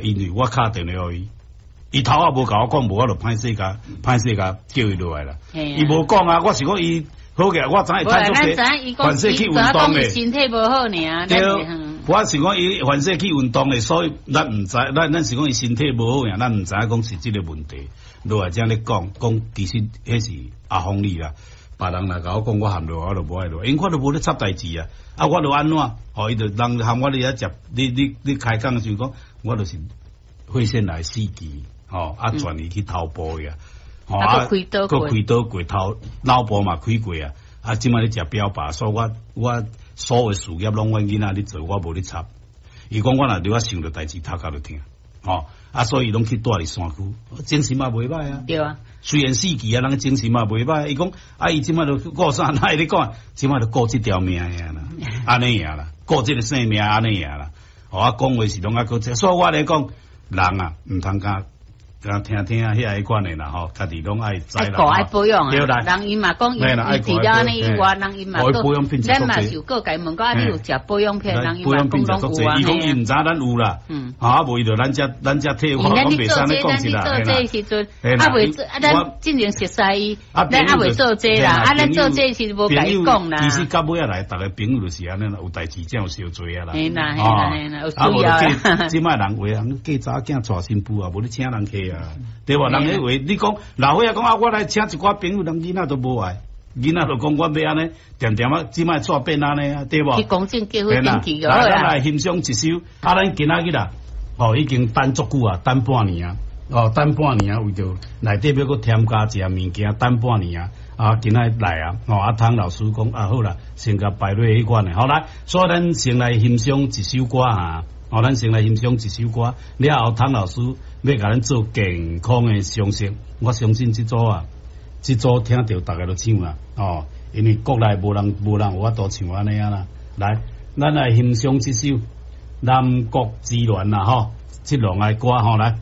因为我敲电话给伊头也无甲我讲，无我就歹势甲叫伊落来啦。伊无讲啊，我是讲伊好个，我知伊太足济，反正去运动诶， 身体无好呢。 对，我是讲伊反正去运动诶，所以咱毋知，咱是讲伊身体无好呀，咱毋知影讲是即个问题。落来这样咧讲，其实迄是阿芳你啦。别人来甲我讲，我含落我就无爱落，因为我都无咧插代志啊。啊，我就安怎？哦，伊就人含我咧遐食，你开讲时讲，我就是血腺癌4期，哦，啊转移去头部呀，哦啊，开刀过头脑部嘛开过啊，啊，即摆咧食标靶，所以我所有事业拢阮囡仔咧做，我无咧插。伊讲我若留啊想着代志，头壳就疼，哦，啊，所以拢去住伫山区，精神嘛袂歹啊。 对啊。 虽然4期啊，人精神嘛袂歹。伊讲啊，伊即摆就顾啥？哪会咧讲？即摆就顾即条命呀啦，安尼呀啦，顾即个生命安尼呀啦。哦，啊，讲话是拢啊顾这，所以我来讲，人啊，毋通甲听遐一款的啦吼，家己拢爱知啦。 爱保养啊， 对啦。 人伊嘛讲，伊除了安尼以外，人伊嘛讲，咱嘛是有个家问讲，你有食保养品，人伊嘛讲拢有啊。 伊讲伊毋知咱有啦，啊，无伊就咱遮退货，讲袂使咧讲起来。 咱做这时阵，啊袂做，啊咱进行熟悉伊，咱啊袂做这啦，啊咱做这是无甲伊讲啦。 其实到尾啊来，逐个朋友就是安尼啦，有代志才有小做啊啦。 嘿啦，有需要啦。即摆人话人嫁查囝娶新妇啊，无咧请人客。对吧？人迄话，你讲老伙仔讲啊，我来请一寡朋友，人囡仔都无爱，囡仔就讲我要安尼，点啊，即摆错变安尼啊，对无？ 去公证结婚登记个啦。咱来欣赏一首，啊，咱今仔日啦，哦，已经等足久啊，等半年啊，哦，等半年啊，为着内底要搁添加一项物件，等半年啊，啊，今仔来啊，哦，啊，汤老师讲啊，好啦，先甲摆落迄款的，好来，所以咱先来欣赏一首歌啊。哦，咱先来欣赏一首歌，了后汤老师要甲咱做健康的常识，我相信这组听到大家都唱啦，哦，因为国内无人有法度唱安尼啊啦。来，咱来欣赏这首《南国之恋》啦，吼，这两个歌吼来。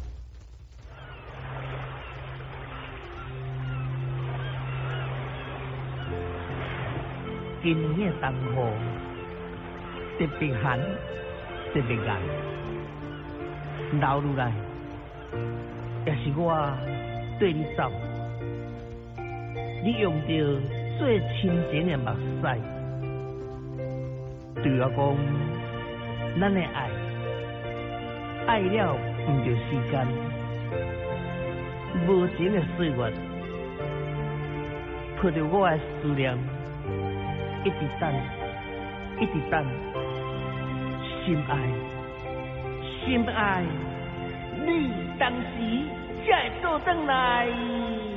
今年的冬雨特别寒。特别硬，留落来，也是我对你走。你用着最深情的目屎，对我讲，咱的爱了唔着时间，无情的岁月，抱着我的思念，一直等。心爱，你当时才会倒转来。